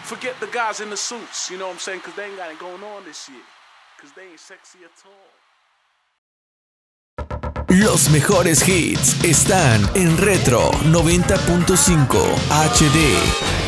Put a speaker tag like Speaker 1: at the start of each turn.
Speaker 1: Forget the guys in the suits, you know what I'm saying? Because they ain't got it going on this year. Because they ain't sexy at all.
Speaker 2: Los mejores hits están en Retro 90.5 HD.